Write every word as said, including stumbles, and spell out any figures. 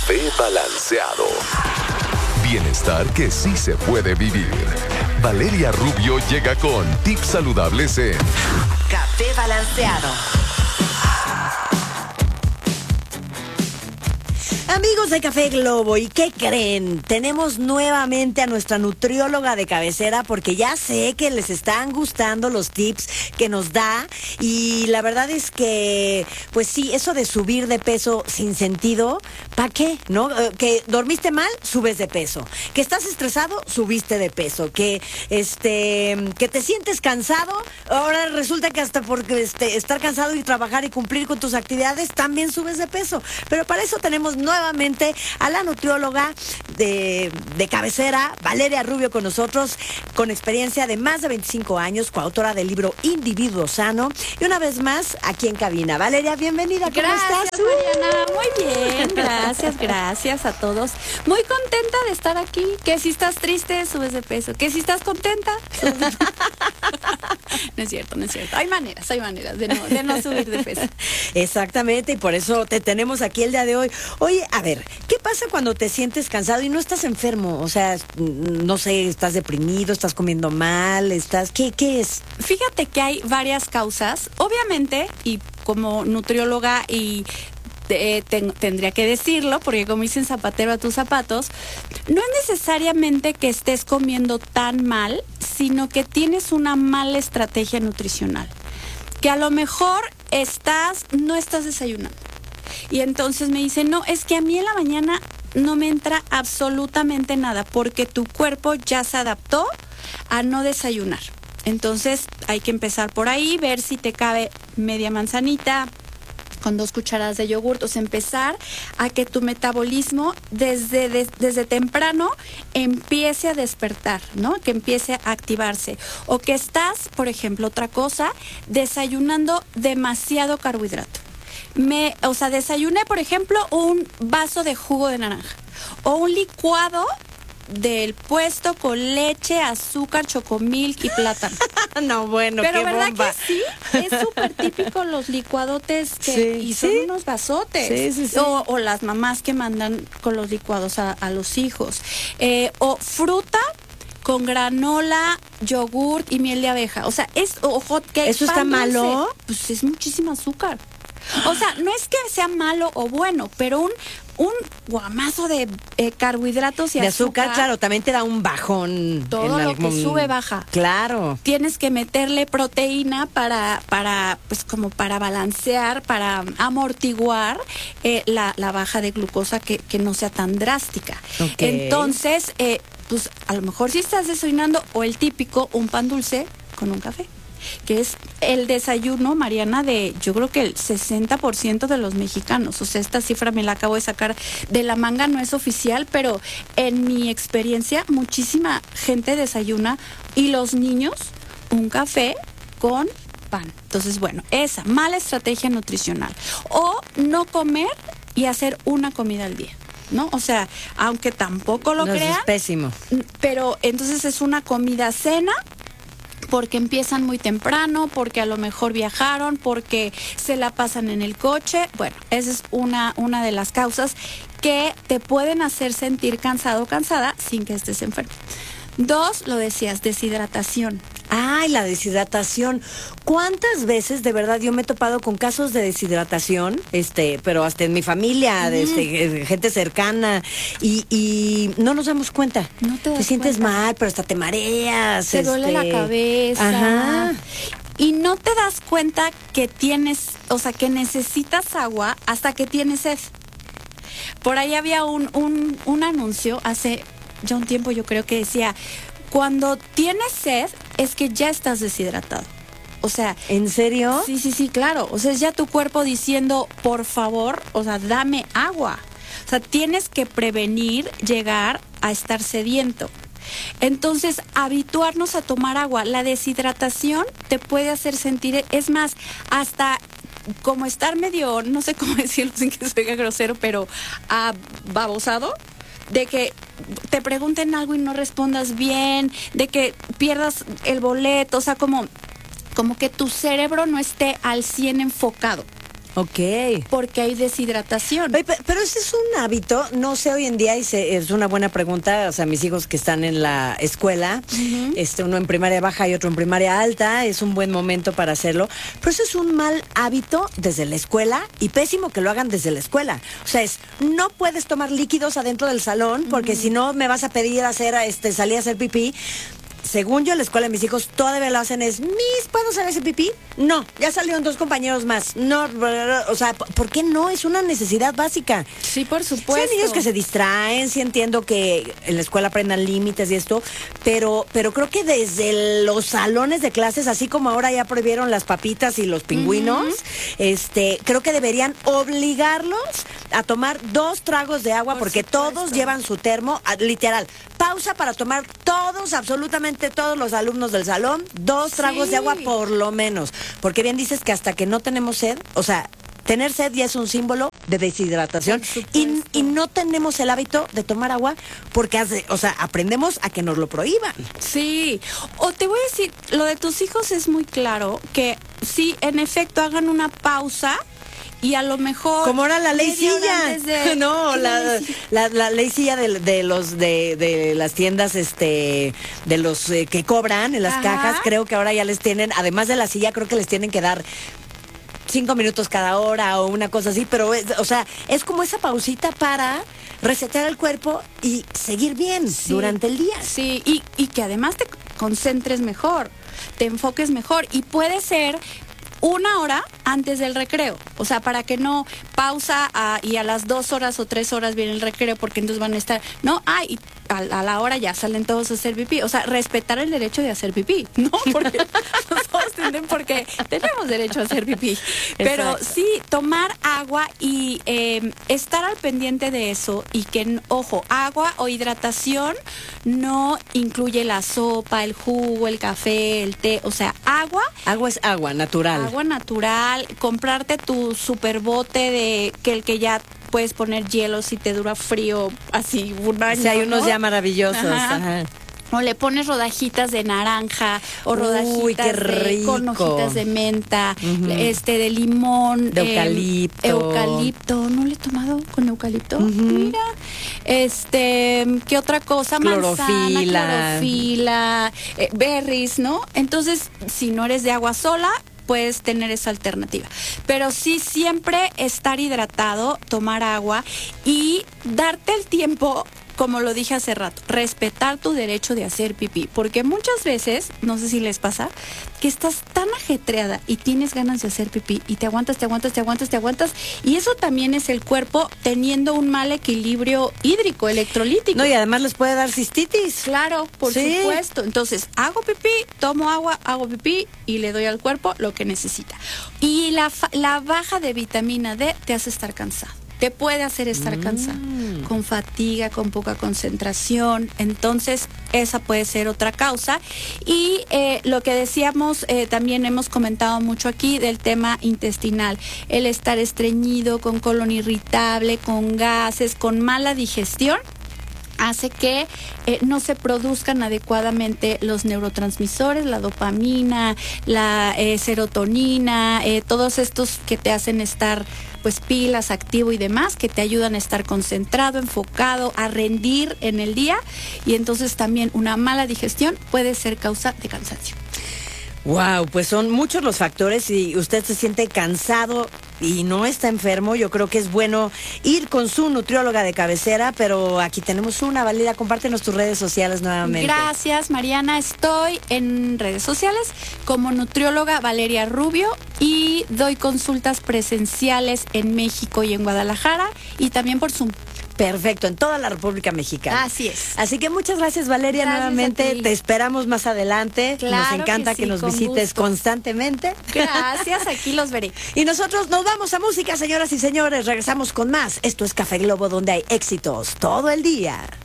Café Balanceado. Bienestar que sí se puede vivir. Valeria Rubio llega con tips saludables en Café Balanceado. Amigos de Café Globo, ¿y qué creen? Tenemos nuevamente a nuestra nutrióloga de cabecera porque ya sé que les están gustando los tips que nos da y la verdad es que, pues sí, eso de subir de peso sin sentido, ¿para qué? ¿No? Que dormiste mal, subes de peso. Que estás estresado, subiste de peso. Que este, que te sientes cansado, ahora resulta que hasta por este, estar cansado y trabajar y cumplir con tus actividades, también subes de peso. Pero para eso tenemos nuevamente a la nutrióloga de, de cabecera, Valeria Rubio, con nosotros, con experiencia de más de veinticinco años, coautora del libro Individuo Sano, y una vez más aquí en cabina. Valeria, bienvenida, ¿cómo gracias, estás? Mariana, muy bien, gracias, gracias a todos. Muy contenta de estar aquí, que si estás triste, subes de peso, que si estás contenta, subes de peso. No es cierto, no es cierto, hay maneras, hay maneras de no, de no subir de peso. Exactamente, y por eso te tenemos aquí el día de hoy. Oye, a ver, ¿qué pasa cuando te sientes cansado y no estás enfermo? O sea, no sé, estás deprimido, estás comiendo mal, estás... ¿Qué, qué es? Fíjate que hay varias causas, obviamente, y como nutrióloga y... Eh, ten, tendría que decirlo, porque como dicen zapatero a tus zapatos, no es necesariamente que estés comiendo tan mal, sino que tienes una mala estrategia nutricional. Que a lo mejor estás, no estás desayunando. Y entonces me dicen, no, es que a mí en la mañana no me entra absolutamente nada, porque tu cuerpo ya se adaptó a no desayunar. Entonces hay que empezar por ahí, ver si te cabe media manzanita con dos cucharadas de yogur, o sea, empezar a que tu metabolismo desde, de, desde temprano empiece a despertar, ¿no? Que empiece a activarse. O que estás, por ejemplo, otra cosa, desayunando demasiado carbohidrato. Me, o sea, desayuné, por ejemplo, un vaso de jugo de naranja o un licuado del puesto con leche, azúcar, chocomilk y plátano. No, bueno, pero qué ¿verdad bomba. que sí? Es súper típico los licuadotes que, sí, y son sí. unos vasotes. Sí, sí, sí. O, o las mamás que mandan con los licuados a, a los hijos. Eh, o fruta con granola, yogurt y miel de abeja. O sea, es o hot cake. ¿Eso está malo? Pues es muchísimo azúcar. O sea, no es que sea malo o bueno, pero un un guamazo de eh, carbohidratos y de azúcar, azúcar, claro, también te da un bajón. Todo en lo algún... que sube, baja. Claro. Tienes que meterle proteína para, para pues como para balancear, para amortiguar eh, la, la baja de glucosa que, que no sea tan drástica. Okay. Entonces, eh, pues a lo mejor si estás desayunando o el típico, un pan dulce con un café, que es el desayuno, Mariana, de yo creo que el sesenta por ciento de los mexicanos. O sea, esta cifra me la acabo de sacar de la manga, no es oficial, pero en mi experiencia muchísima gente desayuna y los niños un café con pan. Entonces, bueno, esa mala estrategia nutricional. O no comer y hacer una comida al día, ¿no? O sea, aunque tampoco lo no, crean. Es pésimo. Pero entonces es una comida cena, porque empiezan muy temprano, porque a lo mejor viajaron, porque se la pasan en el coche. Bueno, esa es una, una de las causas que te pueden hacer sentir cansado o cansada sin que estés enfermo. Dos, lo decías, deshidratación. Ay, la deshidratación. ¿Cuántas veces de verdad yo me he topado con casos de deshidratación? Este, pero hasta en mi familia, de este, gente cercana, y, y no nos damos cuenta. No te das Te sientes cuenta. mal, pero hasta te mareas. Te duele este... la cabeza. Ajá. Y no te das cuenta que tienes, o sea, que necesitas agua hasta que tienes sed. Por ahí había un, un, un anuncio hace ya un tiempo, yo creo que decía, cuando tienes sed es que ya estás deshidratado. O sea, ¿en serio? Sí, sí, sí, claro. O sea, es ya tu cuerpo diciendo, por favor, o sea, dame agua. O sea, tienes que prevenir llegar a estar sediento. Entonces, habituarnos a tomar agua. La deshidratación te puede hacer sentir, es más, hasta como estar medio, no sé cómo decirlo sin que se oiga grosero, pero ababosado. De que te pregunten algo y no respondas bien, de que pierdas el boleto, o sea, como, como que tu cerebro no esté al cien enfocado. Ok. porque hay deshidratación. Oye, pe- pero ese es un hábito, no sé hoy en día, y se- es una buena pregunta, o sea, mis hijos que están en la escuela, Ujú. este, uno en primaria baja y otro en primaria alta, es un buen momento para hacerlo, pero eso es un mal hábito desde la escuela y pésimo que lo hagan desde la escuela. O sea, es, no puedes tomar líquidos adentro del salón porque si no me vas a pedir hacer, este, salir a hacer pipí. Según yo, en la escuela de mis hijos todavía lo hacen es, Miss, ¿puedo salir a hacer pipí? No, ya salieron dos compañeros más. No, o sea, ¿por qué no? Es una necesidad básica. Sí, por Sí, supuesto. hay niños que se distraen, sí entiendo que en la escuela aprendan límites y esto, pero, pero creo que desde los salones de clases, así como ahora ya prohibieron las papitas y los pingüinos, este, creo que deberían obligarlos a tomar dos tragos de agua Por porque supuesto. todos llevan su termo, a- literal, pausa para tomar todos, absolutamente todos los alumnos del salón, dos tragos Sí. de agua por lo menos, porque bien dices que hasta que no tenemos sed, o sea, tener sed ya es un símbolo de deshidratación Por y, supuesto. y no tenemos el hábito de tomar agua porque, hace, o sea, aprendemos a que nos lo prohíban. Sí, o te voy a decir, lo de tus hijos es muy claro, que sí, en efecto, hagan una pausa y a lo mejor... Como era la ley media hora silla. antes de- No, ¿Qué la, ley silla? la, la ley silla de, de los de, de las tiendas, este, de los eh, que cobran en las Ajá. cajas, creo que ahora ya les tienen, además de la silla, creo que les tienen que dar cinco minutos cada hora o una cosa así, pero es, o sea, es como esa pausita para resetear el cuerpo y seguir bien Sí. durante el día. Sí, y, y que además te concentres mejor, te enfoques mejor y puede ser una hora antes del recreo, o sea, para que no pausa a- y a las dos horas o tres horas viene el recreo porque entonces van a estar, no, ay, a, a la hora ya salen todos a hacer pipí, o sea, respetar el derecho de hacer pipí, ¿no? Porque todos tienen porque tenemos derecho a hacer pipí, pero Exacto. sí, tomar agua y eh, estar al pendiente de eso y que, ojo, agua o hidratación no incluye la sopa, el jugo, el café, el té, o sea, agua, Agua es agua, natural. agua natural, comprarte tu super bote de que el que ya puedes poner hielo si te dura frío así un año. Sí, hay unos ¿no? ya maravillosos. Ajá. Ajá. O le pones rodajitas de naranja o Uy, rodajitas qué de, con rico. hojitas de menta, Ujú. este de limón, De em, eucalipto. eucalipto, ¿no le he tomado con eucalipto? Ujú. Mira. Este, ¿qué otra cosa? Manzana, Clorofila. clorofila, eh, berries, ¿no? Entonces, si no eres de agua sola, puedes tener esa alternativa. Pero sí siempre estar hidratado, tomar agua y darte el tiempo, como lo dije hace rato, respetar tu derecho de hacer pipí, porque muchas veces, no sé si les pasa, que estás tan ajetreada y tienes ganas de hacer pipí y te aguantas, te aguantas, te aguantas, te aguantas, y eso también es el cuerpo teniendo un mal equilibrio hídrico, electrolítico. No, y además les puede dar cistitis. Claro, por Sí. supuesto. Entonces, hago pipí, tomo agua, hago pipí y le doy al cuerpo lo que necesita. Y la, fa- la baja de vitamina D te hace estar cansado. Te puede hacer estar cansado, con fatiga, con poca concentración. Entonces, esa puede ser otra causa. Y eh, lo que decíamos, eh, también hemos comentado mucho aquí del tema intestinal. El estar estreñido, con colon irritable, con gases, con mala digestión, hace que eh, no se produzcan adecuadamente los neurotransmisores, la dopamina, la eh, serotonina, eh, todos estos que te hacen estar pues pilas, activo y demás, que te ayudan a estar concentrado, enfocado, a rendir en el día, y entonces también una mala digestión puede ser causa de cansancio. Wow, pues son muchos los factores y usted se siente cansado y no está enfermo. Yo creo que es bueno ir con su nutrióloga de cabecera, pero aquí tenemos una, Valeria, compártenos tus redes sociales nuevamente. Gracias, Mariana. Estoy en redes sociales como nutrióloga Valeria Rubio y doy consultas presenciales en México y en Guadalajara y también por Zoom. Perfecto, en toda la República Mexicana. Así es. Así que muchas gracias, Valeria, Gracias nuevamente. a ti. Te esperamos más adelante. Claro nos encanta que que, sí, nos con visites gusto. constantemente. Gracias, aquí los veré. Y nosotros nos vamos a música, señoras y señores. Regresamos con más. Esto es Café Globo, donde hay éxitos todo el día.